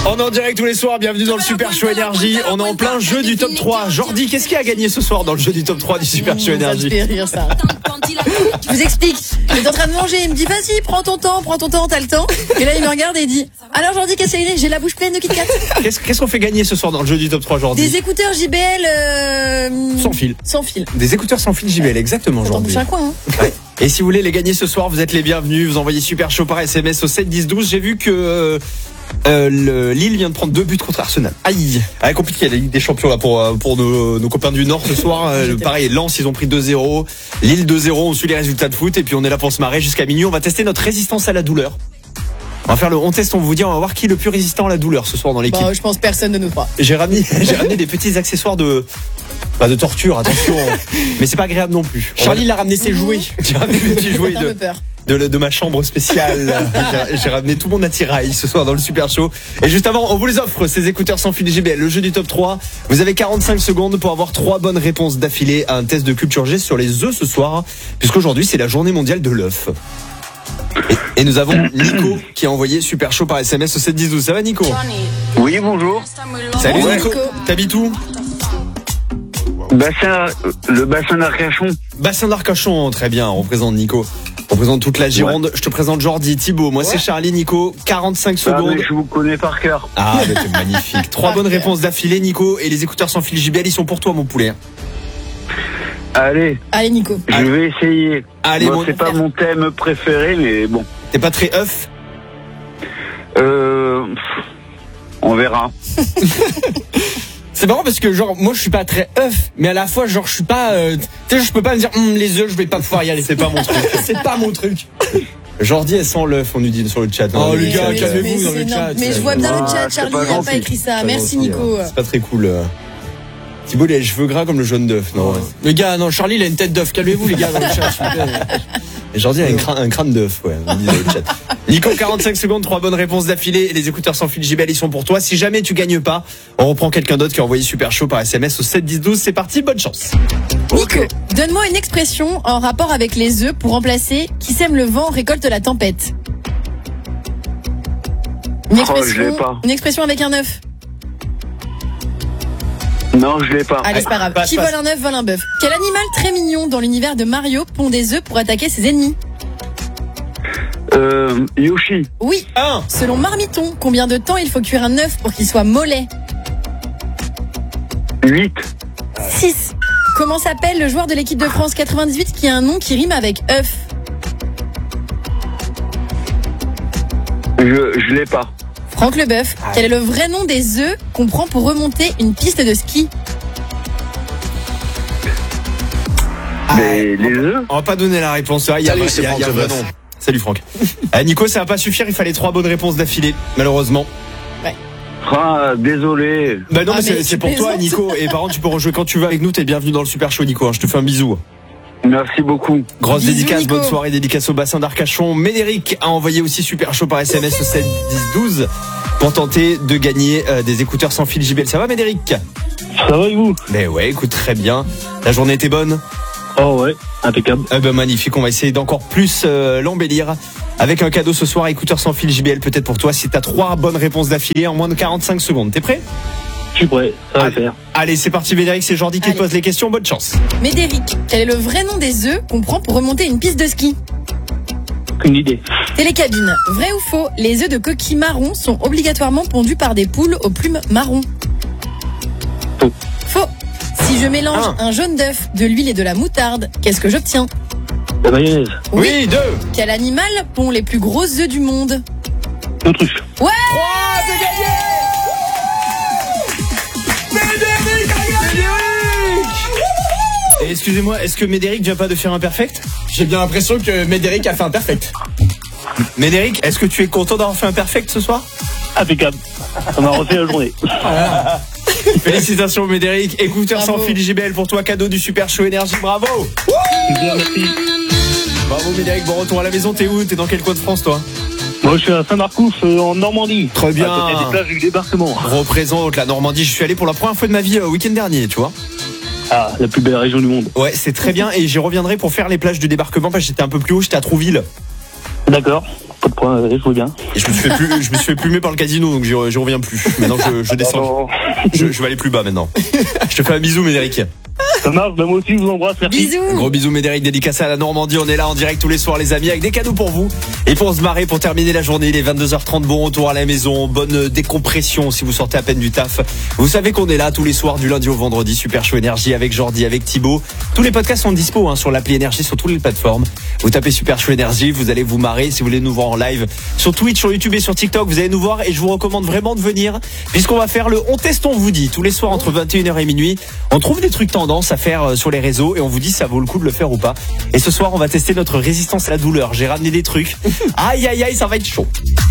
On est en direct tous les soirs, bienvenue dans le Super Show Énergie. On est en plein jeu du top 3. Jordi, qu'est-ce qui a gagné ce soir dans le jeu du top 3 du Super Show Énergie? Ça me fait rire ça. Je vous explique. Il est en train de manger, il me dit vas-y, prends ton temps, t'as le temps. Et là il me regarde et il dit alors Jordi, qu'est-ce qu'il y a? J'ai la bouche pleine de Kit Kat. Qu'est-ce qu'on fait gagner ce soir dans le jeu du top 3, Jordi? Des écouteurs JBL sans fil. Sans fil. Des écouteurs sans fil JBL, exactement, Jordi. Jordi. Un coin, hein. Ouais. Et si vous voulez les gagner ce soir, vous êtes les bienvenus. Vous envoyez Super Show par SMS au 7 10 12. J'ai vu que Lille vient de prendre 2 buts contre Arsenal. Aïe, compliqué la Ligue des Champions là pour nos copains du Nord ce soir. Pareil, Lens ils ont pris 2-0, Lille 2-0. On suit les résultats de foot et puis on est là pour se marrer jusqu'à minuit. On va tester notre résistance à la douleur. On va faire on teste, on va vous dire, on va voir qui est le plus résistant à la douleur ce soir dans l'équipe. Bah, je pense personne de nous trois. J'ai ramené des petits accessoires de torture, attention. Mais c'est pas agréable non plus. Charlie l'a ramené ses jouets. J'ai ramené des petits jouets de ma chambre spéciale. J'ai ramené tout mon attirail ce soir dans le Super Show. Et juste avant, on vous les offre, ces écouteurs sans fil JBL, le jeu du top 3. Vous avez 45 secondes pour avoir 3 bonnes réponses d'affilée à un test de culture G sur les œufs ce soir, puisqu'aujourd'hui c'est la journée mondiale de l'œuf. Et nous avons Nico qui a envoyé Super Show par SMS au 7 10 12. Ça va Nico? Oui, bonjour. Salut Nico. T'habites où? Le bassin d'Arcachon. Bassin d'Arcachon, très bien, on représente Nico. On représente toute la Gironde. Ouais. Je te présente Jordi, Thibaut. Moi c'est Charlie, Nico. 45 secondes. Mais je vous connais par cœur. Ah, mais t'es magnifique. 3 bonnes réponses d'affilée, Nico. Et les écouteurs sans fil JBL, ils sont pour toi, mon poulet. Allez Nico. Je vais essayer. Allez, moi, c'est pas mon thème préféré, mais bon. T'es pas très œuf? On verra. C'est marrant parce que genre moi je suis pas très œuf, mais à la fois genre je suis pas tu sais, je peux pas me dire les œufs je vais pas pouvoir y aller, c'est pas mon truc. C'est pas mon truc. Jordi elle sent l'œuf, on nous dit sur le chat. Oh les gars, calmez-vous dans le chat. Mais je vois bien le chat, Charlie n'a pas écrit ça. Merci Nico. C'est pas très cool. Thibaut il a les cheveux gras comme le jaune d'œuf, non? Les gars, non, Charlie il a une tête d'œuf, calmez-vous les gars dans le chat. Et Jordi a un crâne d'œuf, ouais, on dit dans le chat. Nico, 45 secondes, 3 bonnes réponses d'affilée. Les écouteurs sans fil JBL, ils sont pour toi. Si jamais tu gagnes pas, on reprend quelqu'un d'autre qui a envoyé Super Show par SMS au 7 10 12. C'est parti, bonne chance. Nico, donne-moi une expression en rapport avec les œufs pour remplacer qui sème le vent récolte la tempête. Une expression avec un œuf. Non, je l'ai pas. Allez, c'est pas grave. Qui vole un œuf vole un bœuf. Quel animal très mignon dans l'univers de Mario pond des œufs pour attaquer ses ennemis? Yoshi. Oui. Selon Marmiton, combien de temps il faut cuire un œuf pour qu'il soit mollet? 8. 6. Comment s'appelle le joueur de l'équipe de France 98 qui a un nom qui rime avec œuf? Je l'ai pas. Franck Leboeuf. Quel est le vrai nom des œufs qu'on prend pour remonter une piste de ski? Les œufs. On va pas donner la réponse. Il y a un vrai nom. Salut Franck. Nico, ça va pas suffire, il fallait 3 bonnes réponses d'affilée, malheureusement. Ouais. Désolé. Bah non, mais c'est pour toi Nico. Et par contre, tu peux rejouer quand tu veux avec nous, t'es bienvenu dans le Super Show Nico. Je te fais un bisou. Merci beaucoup. Grosse Bisous, dédicace, Nico. bonne soirée, dédicace au bassin d'Arcachon. Médéric a envoyé aussi Super Show par SMS au 7 10 12 pour tenter de gagner des écouteurs sans fil JBL. Ça va Médéric? Ça va et vous? Mais ouais, écoute, très bien. La journée était bonne? Oh ouais, impeccable. Magnifique, on va essayer d'encore plus l'embellir avec un cadeau ce soir, écouteurs sans fil JBL peut-être pour toi si t'as 3 bonnes réponses d'affilée en moins de 45 secondes. T'es prêt? Je suis prêt, ça va le faire. Allez, c'est parti Médéric, c'est Jordi qui te pose les questions, bonne chance. Médéric, quel est le vrai nom des œufs qu'on prend pour remonter une piste de ski? Une idée. Télécabine, vrai ou faux, les œufs de coquille marron sont obligatoirement pondus par des poules aux plumes marron? Faux. Faux. Si je mélange un jaune d'œuf, de l'huile et de la moutarde, qu'est-ce que j'obtiens? La mayonnaise. Oui, 2. Quel animal pond les plus gros œufs du monde? L'autruche. Ouais. 3, c'est gagné. Médéric a gagné. Et excusez-moi, est-ce que Médéric vient pas de faire un perfect? J'ai bien l'impression que Médéric a fait un perfect. Médéric, est-ce que tu es content d'avoir fait un perfect ce soir? Impeccable. Ça m'a refait la journée. Félicitations Médéric, écouteurs sans fil JBL pour toi, cadeau du Super Show Énergie, bravo. Bien, merci. Bravo Médéric, bon retour à la maison, t'es où? T'es dans quel coin de France toi? Moi je suis à Saint-Marcouf en Normandie. Très bien. À côté des plages du débarquement. Représente la Normandie, je suis allé pour la première fois de ma vie week-end dernier, tu vois. Ah, la plus belle région du monde. Ouais, c'est très bien et j'y reviendrai pour faire les plages du débarquement parce que j'étais un peu plus haut, j'étais à Trouville. D'accord, pas de problème. quoi, je jouais bien. Et je me suis fait plumer par le casino, donc j'y reviens plus. Maintenant, je descends. Je vais aller plus bas maintenant. Je te fais un bisou, Médéric. Ça marche, moi aussi je vous embrasse, merci. Bisous. Gros bisous, Médéric, dédicacé à la Normandie. On est là en direct tous les soirs, les amis, avec des cadeaux pour vous. Et pour se marrer, pour terminer la journée, il est 22h30, bon retour à la maison, bonne décompression si vous sortez à peine du taf. Vous savez qu'on est là tous les soirs du lundi au vendredi, Super Show Énergie avec Jordi, avec Thibaut. Tous les podcasts sont dispo sur l'appli Énergie, sur toutes les plateformes. Vous tapez Super Show Énergie, vous allez vous marrer. Si vous voulez nous voir en live sur Twitch, sur YouTube et sur TikTok, vous allez nous voir et je vous recommande vraiment de venir puisqu'on va faire le On Teste, on vous dit tous les soirs entre 21h et minuit. On trouve des trucs tendance à faire sur les réseaux et on vous dit si ça vaut le coup de le faire ou pas. Et ce soir, on va tester notre résistance à la douleur. J'ai ramené des trucs. Aïe aïe aïe, ça va être chaud.